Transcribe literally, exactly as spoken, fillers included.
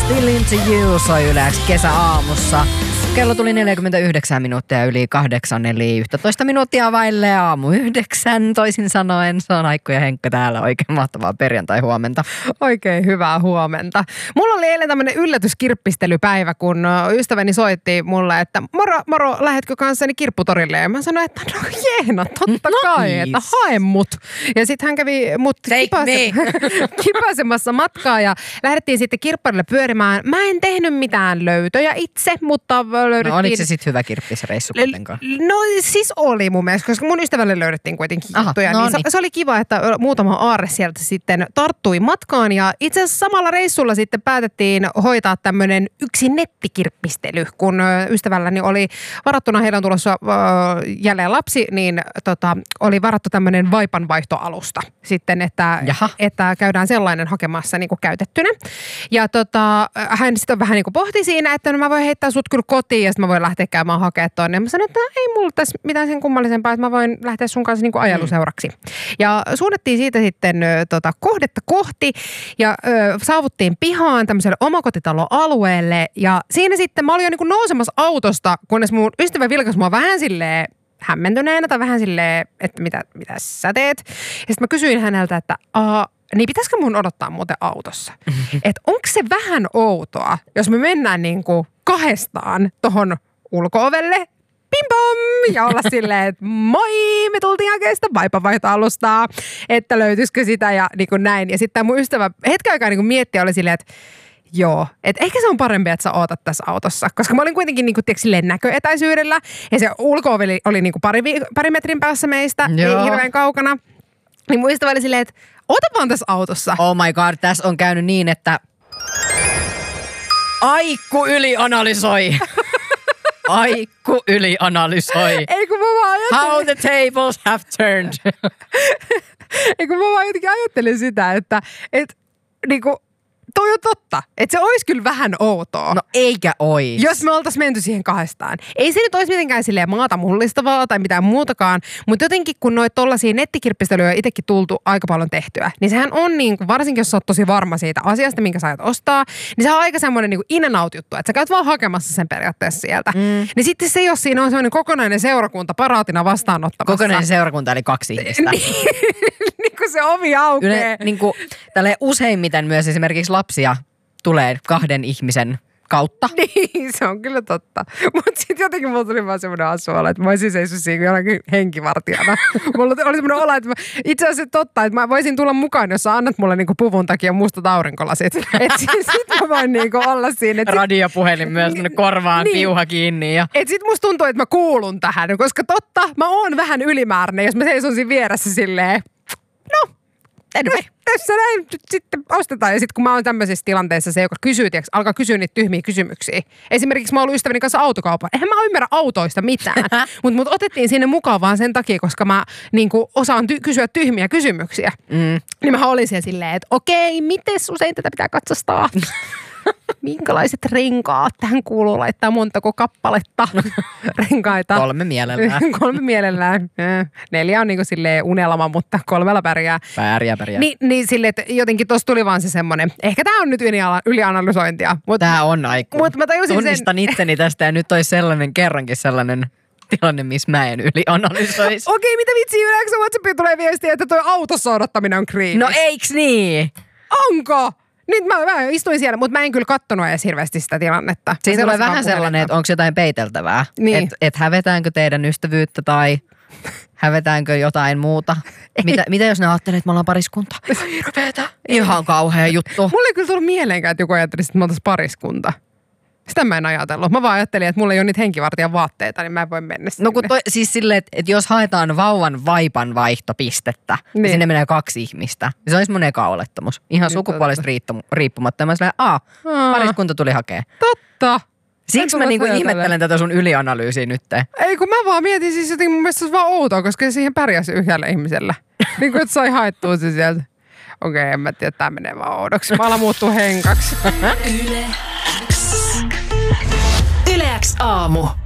Still Into You soi Yle X kesäaamussa. Kello tuli neljäkymmentäyhdeksän minuuttia yli kahdeksan, eli yksitoista minuuttia vaille aamu yhdeksän. Toisin sanoen, se on Aikku ja Henkka täällä. Oikein mahtavaa perjantai-huomenta. Oikein hyvää huomenta. Mulla oli eilen tämmöinen yllätyskirppistelypäivä, kun ystäväni soitti mulle, että moro, moro, lähetkö kanssani kirpputorille? Ja mä sanoin, että no jeena, totta kai, nice. Että hae mut. Ja sitten hän kävi mut kipase- kipasemassa matkaa ja lähdettiin sitten kirpparille pyörimään. Mä en tehnyt mitään löytöjä itse, mutta löydettiin... No oliko se sitten hyvä kirppisreissu kuitenkaan? No siis oli mun mielestä, koska mun ystävälle löydettiin kuitenkin juttuja. Aha, no niin niin. se, se oli kiva, että muutama aarre sieltä sitten tarttui matkaan. Ja itse asiassa samalla reissulla sitten päätettiin hoitaa tämmöinen yksi nettikirppistely, kun ystävälläni oli varattuna, heillä on tulossa äh, jälleen lapsi, niin tota, oli varattu tämmöinen vaipanvaihtoalusta sitten, että, että käydään sellainen hakemassa niin kuin käytettynä. Ja tota, hän sitten vähän niin kuin pohti siinä, että no mä voin heittää sut kyllä kotiin ja sitten mä voin lähteä käymään hakemaan tuonne. Ja mä sanoin, että ei mulla tässä mitään sen kummallisempaa, että mä voin lähteä sun kanssa niin kuin ajeluseuraksi. Ja suunnattiin siitä sitten ö, tota, kohdetta kohti ja ö, saavuttiin pihaan tämmöiselle omakotitaloalueelle. Ja siinä sitten mä olin jo niin kuin nousemassa autosta, kunnes mun ystävä vilkaisi mua vähän silleen hämmentyneenä tai vähän silleen, että mitä, mitä sä teet. Ja sitten mä kysyin häneltä, että Aa, niin pitäisikö mun odottaa muuten autossa? Että onko se vähän outoa, jos me mennään niin kuin kahdestaan tohon ulko-ovelle, pim pom, ja olla silleen, että moi, me tultiin hakemaan sitä vaipanvaihtoalustaa, että löytyisikö sitä ja niin kuin näin. Ja sitten mun ystävä hetken aikaa niin kuin mietti oli silleen, että joo, että ehkä se on parempi, että sä ootat tässä autossa, koska mä olin kuitenkin niin kuin, tiedätkö, silleen näköetäisyydellä ja se ulko-ovi oli, oli niin kuin pari, pari metrin päässä meistä, joo. Ei hirveän kaukana. Niin mun ystävä oli silleen, että oota vaan tässä autossa. Oh my god, tässä on käynyt niin, että Aikku ylianalysoi. Aikku ylianalysoi. Ei kun mä vaan ajattelin. How the tables have turned. Ei kun mä vaan jotenkin ajattelin sitä, että et, niinku, toi on totta. Että se olisi kyllä vähän outoa. No eikä ois. Jos me oltais menty siihen kahdestaan. Ei se nyt olisi mitenkään silleen maata mullistavaa tai mitään muutakaan, mutta jotenkin kun noita tollaisia nettikirppistelyjä on itsekin tultu aika paljon tehtyä, niin sehän on niin kuin, varsinkin jos sä oot tosi varma siitä asiasta, minkä sä aiot ostaa, niin se on aika semmoinen niin kuin in and out juttu, että sä käyt vaan hakemassa sen periaatteessa sieltä. Mm. Niin sitten se, jos siinä on semmoinen kokonainen seurakunta paraatina vastaanottamassa. Kokonainen seurakunta eli kaksi ihmistä. Niin kuin se ovi aukeaa. Yle, niin kuin, tälleen useimmiten myös esimerkiksi lapsia tulee kahden ihmisen kautta. Niin, se on kyllä totta. Mutta sitten jotenkin mulla tuli vaan semmoinen asuola, että mä olisin seissyt siinä jollakin henkivartijana. Mulla oli semmoinen olo, että mä, itse asiassa totta, että mä voisin tulla mukaan, jos sä annat mulle niinku puvun takia mustat aurinkolasit. Että sit mä voin niinku olla siinä. Radiopuhelin myös korvaan niin, piuha kiinni. Ja... Että sit musta tuntuu, että mä kuulun tähän, koska totta, mä oon vähän ylimääräinen, jos mä seison siinä vieressä silleen, no. Anyway, tässä näin nyt sitten ostetaan. Ja sitten kun mä oon tämmöisessä tilanteessa se, joka kysyy, tiiäks, alkaa kysyä niitä tyhmiä kysymyksiä. Esimerkiksi mä oon ollut ystäväni kanssa autokaupan. Eihän mä ymmärrä autoista mitään. Mutta mut otettiin sinne mukaan vaan sen takia, koska mä niinku, osaan ty- kysyä tyhmiä kysymyksiä. Mm. Niin mä olin siellä silleen, että okei, miten usein tätä pitää katsastaa? Minkälaiset renkaat tähän kuuluu laittaa, montako kappaletta renkaita? Kolme mielellään. Kolme mielellään. Neljä on niinku silleen unelma, mutta kolmella pärjää. Pärjää, pärjää. Ni, niin silleen, että jotenkin tossa tuli vaan se semmoinen, ehkä tää on nyt ylianalysointia. Mut, tää on Aikku. Mut mä tajusin Tunnistan sen... itseni tästä ja nyt olisi sellainen, kerrankin sellainen tilanne, missä mä en ylianalysoisi. Okei, mitä vitsi, yleensä WhatsAppiin tulee viestiä, että toi autossa odottaminen on kriinis. No eiks niin? Onko? Nyt mä, mä istuin siellä, mutta mä en kyllä kattonut edes hirveästi sitä tilannetta. Siinä tulee vähän sellainen, että onko jotain peiteltävää. Niin. Että et hävetäänkö teidän ystävyyttä tai hävetäänkö jotain muuta. Mitä, mitä jos ne ajattelee, että me ollaan pariskunta? Hirveetä. Ihan kauhea juttu. Mulle ei kyllä tullut mieleenkään, että joku ajattelisi, että me oltaisiin pariskunta. Sitä mä en ajatellut. Mä vaan ajattelin, että mulla ei ole niitä henkivartijan vaatteita, niin mä en voi mennä sinne. No kun toi, siis silleen, että, että jos haetaan vauvan vaipan vaihtopistettä, niin sinne menee kaksi ihmistä. Se olisi mun eka olettamus. Ihan niin sukupuolesta riippumatta. Ja mä silleen, aah, pariskunta tuli hakee. Totta. Siksi mä niinku ihmettelen tätä sun ylianalyysiä nyt. Ei kun mä vaan mietin siis jotenkin mun mielestä se olisi vaan outoa, koska siihen pärjäsi yhdellä ihmisellä. Niin kuin että sai haettua se sieltä. Okei, okay, en mä tiedä, tää menee vaan oudoksi. Mä alan muuttuu henkaksi. Yle X. Yle X aamu.